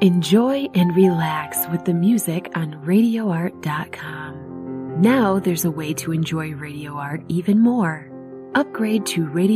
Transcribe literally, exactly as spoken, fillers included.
Enjoy and relax with the music on radio art dot com. Now there's a way to enjoy Radio Art even more. Upgrade to Radio